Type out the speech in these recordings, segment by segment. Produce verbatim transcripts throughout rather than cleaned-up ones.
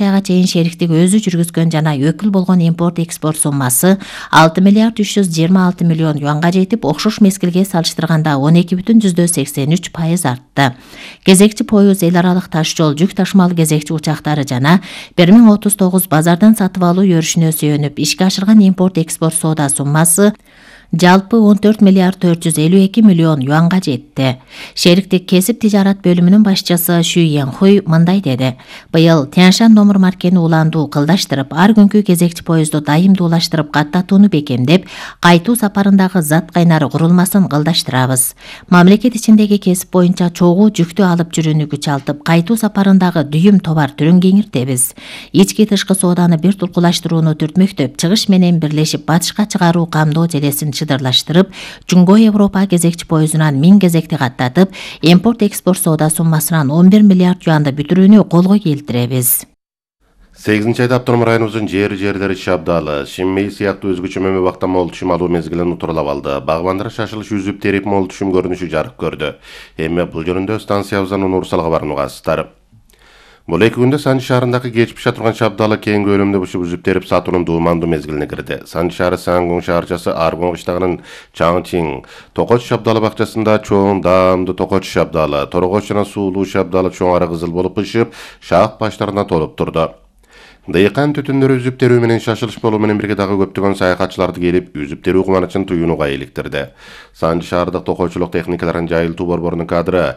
сегизинчи айга чейин шериктик өзү жүргүзгөн жана өкүл болгон импорт-экспорт суммасы алты миллиард үч жүз жыйырма алты миллион юанга жетип, окшош мезгилге салыштырганда он эки бүтүн жүздөн сексен үч пайыз артты. Кезекчи поюз, эл аралык таш жол, жүк ташымал кезекчи учактары жана бир миң отуз тогуз базардан сатып алуу өрүшүнө сүйөнүп ишке ашырган импорт-экспорт соода суммасы жалпы он төрт миллиард төрт жүз элүү эки миллион юанга жетти. Шериктик кесип тижарат бөлүмүнүн башчысы Шүй Янхуй мындай деди: "Быйыл Тяньшан номур маркени улаандуу кылдаштырып, ар күнкү кезекчи поездду дайымдуулаштырып, каттатууну бекемдеп, кайтуу сапарындагы зат кайнары курулмасын кылдаштырабыз. Мамлекет ичиндеги кесип боюнча чогуу жүктү алып жүрүүнү күчалтып, кайтуу сапарындагы дүйүм товар түрүн кеңиртебиз. Ички тышкы сооданы бир туркулаштырууну түртмөктөп, чыгыш менен бирлешип батышка чыгаруу камдоо желесин чыдырлаштырып, Жунго Европа кезекчи поездунан миң кезекти каттатып, импорт-экспорт соода суммасынан он бир миллиард юанды бүтүрүүнү колго келтиребиз." сегизинчи айда автоном районубуздун жер жерлери Шабдалы, Шинмей сыяктуу өзгөчө мөмө бакта мол түшүм алуу мезгилин утурлап алды. Багбандар шашылыш үзүп терип мол түшүм көрүнүшү жарык көрдү. Эми бул жөнүндө станциябыздан уурсал кабарын угасыздар. Бул эки күндө Санжы шаарындагы кечпише турган Шабдалы кең көлөмдө бушуп үзүп терип сатуунун дуумандуу мезгилине кирди. Санжы шаары Сангун шаарчасы Аргон кыштагынын Чаңчин, Токоч Шабдалы бакчасында чоң даамдуу Токоч Шабдалы, Торгоч жана Суулуу Шабдалы чоң ара кызыл болуп ышып, шаак баштарына толуп турду. Дыйкан түтүндөрү үзүп терүү менен шашылыш болуу менен бирге дагы көптөгөн саякатчыларды келип, үзүп терүү кубанычын туюунуга иликтирди. Санжы шаардык токойчулук техникаларын жайылтуу борборунун кадры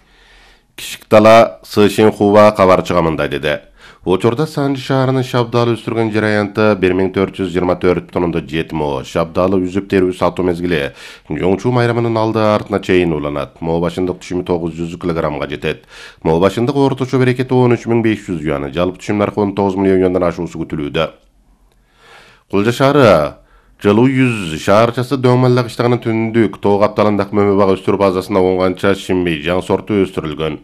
Кишиктала Сышин Хува кабарчыга мындай деди: "Учурда Санжы шаарынын Шабдалы өстүргөн жер аянты бир миң төрт жүз жыйырма төрт тоннада жети мо. Шабдалы үзүп терүү сатуу мезгили Жоңчу майрамынын алды артына чейин уланат. Мо башындык түшүмү тогуз жүз килограммга жетет. Мо башындык орточо берекети он үч миң беш жүз юан, жалпы түшүм наркы он тогуз миллион юандан ашуусу күтүлүүдө." Кулжа шаары Жылуу жүз шаарчасы Дөңмөлла кыштагынын түндүк тоо капталындагы мөмө бак өстүрүү базасында оңганча Шинмей жаңы сорту өстүрүлгөн.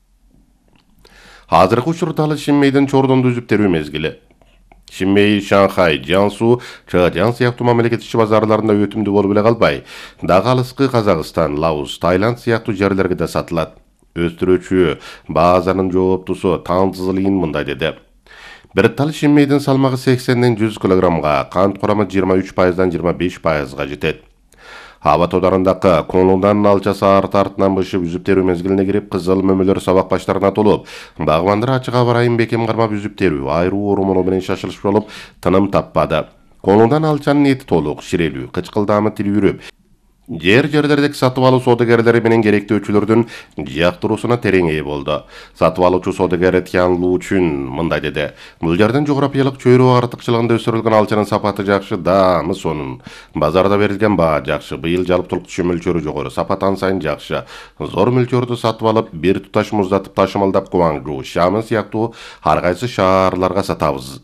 Азыркы учурда ал Шинмейдин Чордонду үзүп терүү мезгили. Шинмей, Шанхай, Жансу, Чжэцзян сыяктуу мамлекет ичи базарларында өтүмдүү болуп эле калбай, дагы алыскы Казакстан, Лаос, Таиланд сыяктуу жерлерге да сатылат. Өстүрүүчү базанын жооптусу Таң Цзылин мындай деди: "Бир тал Шинмейдин салмагы сексенден жүз килограммга, кант курамы жыйырма үч пайыздан жыйырма беш пайызга жетет. Аба тодарындагы Конлуңдан алчасы арт артынан бышып үзүп терүү мезгилине кирип, кызыл мөмөлөр сабак баштарына толуп, багбандар ачык аба ырайын бекем кармап үзүп терүү айруу оорумоо менен шашылыш болуп, тыным таппады. Конлуңдан алчанын эти толук, ширелүү, кычкылдаамы тилүүрүп, жер жерлердеги сатып алуу соодагерлери менен керектөөчүлөрдүн жактыруусуна терең ээ болду. Сатып алуучу соодагер Тян Лучун мындай деди: "Бул жердин жографиялык чөйрө артыкчылыгында өсүрүлгөн алчанын сапаты жакшы, даамы сонун. Базарда берилген баа жакшы. Быйыл жалптылык түшүм мөлчөрү жогору, сапат ан сайын жакшы. Зор мөлчөрдү сатып алып, бир туташ муздатып ташымалдап Гуаңжу, Шамын сыяктуу ар кайсы шаарларга сатабыз."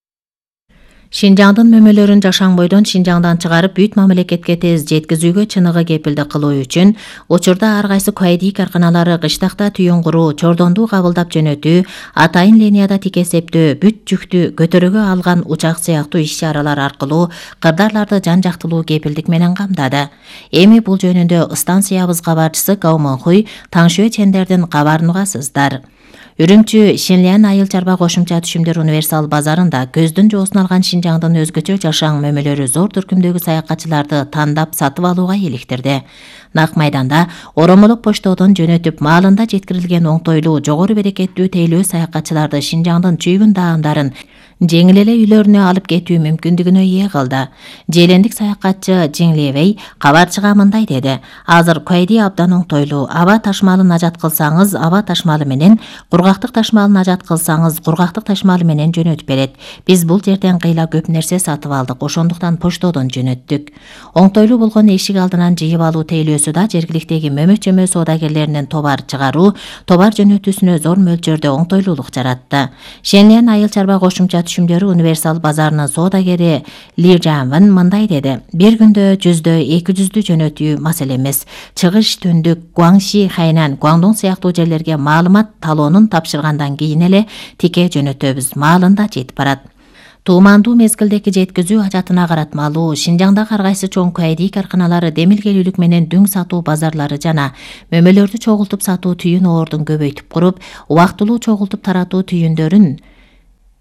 Шинжаңдын мөмөлөрүн Жашаңбойдон Шинжаңдан чыгарып, бүт мамлекетке тез жеткизүүгө чыныгы кепилдик кылуу үчүн учурда ар кайсы куайди карканалары кыштакта түйүн куруу, Чордонду кабылдап жөнөтүү, атайын линияда тик эсептөө, бүт жүктү көтөрүүгө алган учак сыяктуу иш-чаралар аркылуу кырдаарларды жан жактылуу кепилдик менен камдады. Эми бул жөнүндө станциябыз кабарчысы Гау Мэнхуй Таңшуэ Чендердин кабарын угасыздар. Үрүмчү Шинлян айыл чарба кошумча түшүмдөр универсал базарында көздүн жоосун алган Шинжаңдын өзгөчө жашаң мөмөлөрү зор түркүмдөгү саякатчыларды тандап сатып алууга иликтирди. Нак майданда оромолук поштодон жөнөтүп, маалында жеткирилген оңтойлуу, жогору берекеттүү тейлөө саякатчыларды Шинжаңдын чүйгүн даамдарын жеңил эле үйлөрүнө алып кетүү мүмкүндүгүнө ээ кылды. Желендик саякатчы Жиңлебей кабарчыга мындай деди: "Азыр куайди абдан оңтойлуу. Аба ташмалын ажат кылсаңыз, аба ташмалы менен, кургактык ташмалын ажат кылсаңыз, кургактык ташмалы менен жөнөтүп берет. Биз бул жерден кыйла көп нерсе сатып алдык, ошондуктан поштодон жөнөттүк." Оңтойлуу болгон эшик алдынан жыйып алуу тейлөөсү да жергиликтеги мөмө-чөмө соодагерлеринин товар чыгаруу, товар жөнөтүүсүнө зор мөлчөрдө оңтойлуулук жаратты. Шенлен айыл чарба кошумча түшүмдөрү универсал базарынын соодагери Ли Жанвын мындай деди: "Бир күндө жүздө, эки жүздү жөнөтүү маселе эмес. Чыгыш, түндүк, Гуаңши, Хайнан, Гуаңдун сыяктуу жерлерге маалымат талоонун тапшыргандан кийин эле тике жөнөтөбүз. Маалында жетип барат. Туумандуу мезгилдеки жеткизүү ажатына каратмалуу Шинжаңдагы ар кайсы чоң куайди карканалары демилгелүүлүк менен дүң сатуу базарлары жана мөмөлөрдү чогултуп сатуу түйүн оордун көбөйтүп куруп, убактылуу чогултуп таратуу түйүндөрүн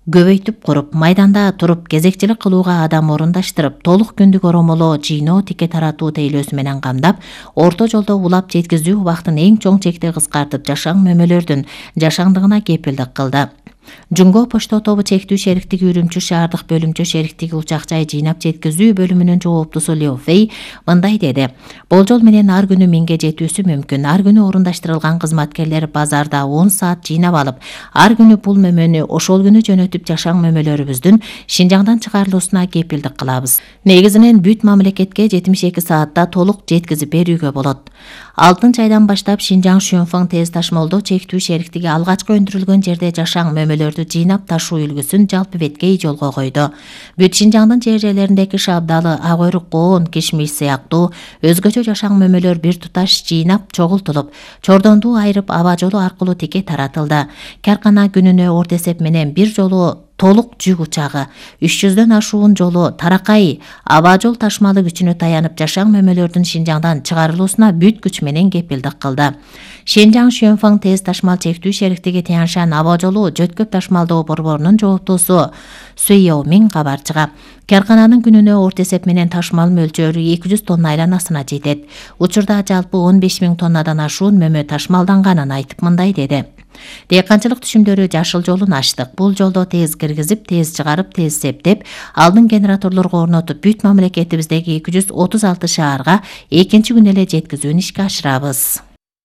көбөйтүп куруп, майданда туруп кезекчилик кылууга адам орундаштырып, толук күндүк оромолоо, жыйноо, тике таратуу тейлөөсү менен камдап, орто жолдо улап жеткизүү убактын эң чоң чекти кыскартып, жашаң мөмөлөрдүн жашаңдыгына кепилдик кылды. Жунго почто тобу чектүү шериктиги Үрүмчү шаардык бөлүмчө шериктиги учак жай жыйнап жеткизүү бөлүмүнүн жооптусу Лео Фей мындай деди. Болжол менен ар күнү миңге жетүүсү мүмкүн. Ар күнү орундаштырылган кызматкерлер базарда он саат жыйнап алып, ар күнү бул мөмөнү ошол күнү жөнөтүп жашаң мөмөлөрүбүздүн Шинжаңдан чыгарылуусуна кепилдик кылабыз. Негизинен бүт мамлекетке жетимиш эки саатта толук жеткизип берүүгө болот. алтынчы айдан баштап Шинжаң Шөнфоң тез ташмалдоо чектүү шериктиги алгачкы өндүрүлгөн жерде жашаң мөмөлөрдү жыйнап ташуу үлгүсүн жалпы беткей жолго койду. Бүт Шинжаңдын жер жерлериндеги шабдалы, ак өйрүк, коон, кишмиш сыяктуу өзгөчө жашаң мөмөлөр бир туташ жыйнап чогултулуп, чордонду айырып аба жолу аркылуу тике таратылды. Каркана күнүнө орто эсеп менен бир жолу толук жүк учагы, үч жүздөн ашуун жолу таракай, аба жол ташмалы күчүнө таянып жашаң мөмөлөрдүн Шинжаңдан чыгарылуусуна бүт күч менен кепилдик кылды. Шинжаң Шөнфоң тез ташмал чектүү шериктиги Тяньшан аба жолу жөткөп ташмалдоо борборунун жооптусу Суйо Миң кабарчыга. Каркананын күнүнө орто эсеп менен ташмал мөлчөрү эки жүз тонна айланасына жетет. Учурда жалпы он беш миң тоннадан ашуун мөмө ташмалданганын айтып мындай деди. Дыйканчылык түшүмдөрү жашыл жолун ачтык. Бул жолдо тез киргизип, тез чыгарып, тез септеп, алдын генераторлорго орнотуп, бүт мамлекетибиздеги эки жүз отуз алты шаарга экинчи күнү эле жеткизүүнү ишке ашырабыз.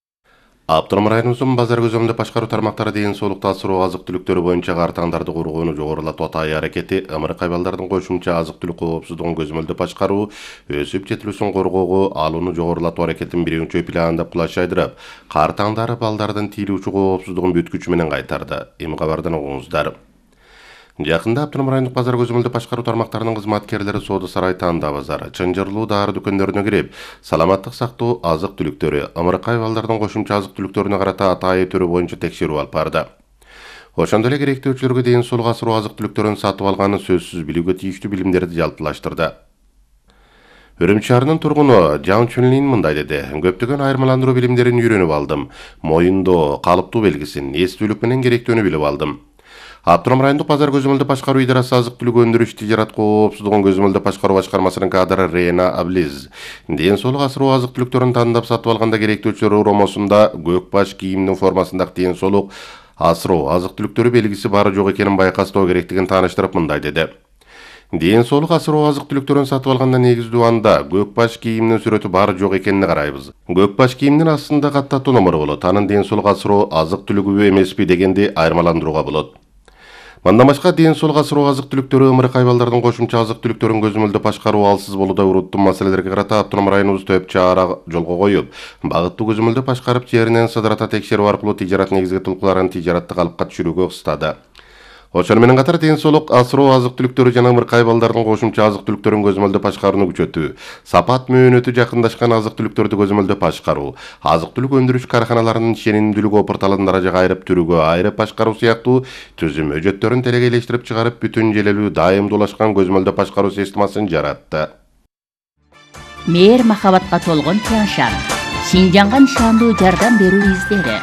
Автоном районубуздун базар көзөмдү башкаруу тармактары ден соолукту асыруу азык-түлүктөрү боюнча картаңдарды коргоону жогорулатуу атай аракети ымырык айбалдардын кошумча азык-түлүк коопсуздугун көзөмөлдү башкаруу, өсүп жетилүүсүн коргоого алууну жогорулатуу аракетин биринчи пландап кулаш айдырып, картаңдары балдардын тийилүүчү коопсуздугун бүт күчү менен кайтарды. Эми кабардан угуңуздар. Жакында Автоном райондук базар көзөмөлдү башкаруу тармактарынын кызматкерлери Соода сарай Танда базары, Чынжырлуу дары дүкөндөрүнө кирип, саламаттык сактоо азык-түлүктөрү, ымырык айбалдардын кошумча азык-түлүктөрүнө карата атайы түрү боюнча текшерүү алып барды. Ошондой эле керектөөчүлөргө ден соолук асыруу азык-түлүктөрүн сатып алганын сөзсүз билүүгө тийиштүү билимдерди жалпылаштырды. Үрүмчү шаарынын тургуну Жан Чүнлин мындай деди. Көптөгөн айырмаландыруу билимдерин үйрөнүп алдым. Моюндоо калыптуу белгисин, эстүүлүк менен керектүүнү билип алдым. Автоном райондук базар көзөмөлдү башкаруу идарасы азык-түлүк өндүрүш тижарат коопсуздугун көзөмөлдү башкаруу башкармасынын кадры Рена Аблиз ден соолук асыруу азык-түлүктөрүн тандап сатып алганда керектөөчүлөр уромосунда көк баш кийимдин формасындагы ден соолук асыроо азык-түлүктөрү белгиси бары жок экенин байкастоо керектигин тааныштырып мындай деди. Ден соолук асыроо азык-түлүктөрүн сатып алганда негиздүү анда көк баш кийимдин сүрөтү бары жок экенине карайбыз. Көк баш кийимдин астында каттаттуу номуру болот. Анын ден соолук асыроо азык-түлүгүбү эмеспи дегенди айырмаландырууга болот. Мындан башка ден соолук асыроо азык-түлүктөрү ымырык айбалдардын кошумча азык-түлүктөрүн көзөмөлдү башкаруу алсыз болууда уруттуу маселелерге карата Автоном районубуз төп чара жолго коюп, багыттуу көзөмөлдү башкарып, жеринен сыдырата текшерүү аркылуу тижарат негизги тулкуларын тижаратты калыпка түшүрүүгө устады. Ошону менен катар ден соолук асыроо азык-түлүктөрү жана ымырык айбалдардын кошумча азык-түлүктөрүн көзөмөлдү башкарууну күчөтүү, сапат мөөнөтү жакындашкан азык-түлүктөрдү көзөмөлдү башкаруу, азык-түлүк өндүрүш карканаларынын ишенимдүүлүгү опурталын даражага айырып түрүгө айырып башкаруу сыяктуу түзүм өжөттөрүн телегейлештирип чыгарып, бүтүн желелүү дайымдуулашкан көзөмөлдү башкаруу системасын жаратты. Мээр махабатка толгон Тяньшан, Шинжаңга нишандуу жардам берүү издери.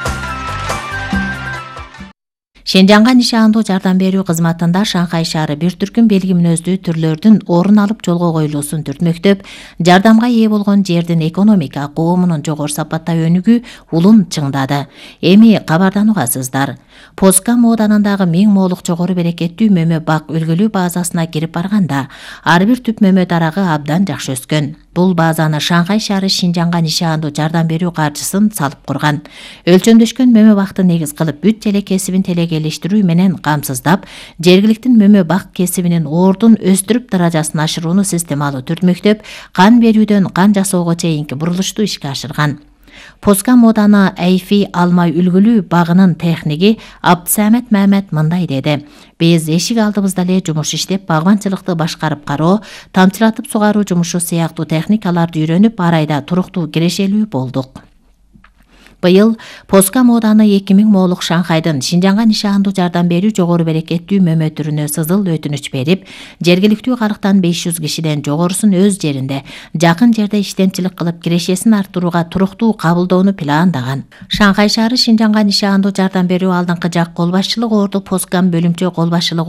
Шинжаңга нишандуу жардам берүү кызматында Шанхай шаары бир түркүм белги мүнөздүү түрлөрдүн орун алып жолго коюлуусун түртмөктөп, жардамга ээ болгон жердин экономика, коомунун жогору сапатта өнүгүү улун чыңдады. Эми кабардан угасыздар. Поска моданындагы миң моолук жогору берекеттүү мөмө бак үлгүлүү базасына кирип барганда, ар бир түп мөмө дарагы абдан жакшы өскөн. Бул базаны Шанхай шаары Шинжаңга нишандуу жардам берүү каржысын салып курган. Өлчөмдөшкөн мөмө бакты негиз кылып, бүт эле кесибин телегейлештирүү менен камсыздап, жергиликтин мөмө бак кесибинин ордун өстүрүп даражасын ашырууну системалуу түртмөктөп, кан берүүдөн кан жасоого чейинки бурулушту ишке ашырган. Поска моданы Айфи алмай үлгүлүү багынын техниги Абдсамет Мамет мындай деди. Биз эшик алдыбызда эле жумуш иштеп, багбанчылыкты башкарып кароо, тамчылатып сугаруу жумушу сыяктуу техникаларды үйрөнүп, арайда туруктуу кирешелүү болдук. Быйыл Поска моданы эки миң моолук Шанхайдын Шинжаңга нишандуу жардам берүү жогору берекеттүү мөмө түрүнө сызыл өтүнүч берип, жергиликтүү карыктан беш жүз кишиден жогорусун өз жеринде, жакын жерде иштенчилик кылып, кирешесин арттырууга туруктуу кабылдоону пландаган. Шанхай шаары Шинжаңга нишандуу жардам берүү алдыңкы жак кол башчылык орду Поскан бөлүмчө кол башчылыгы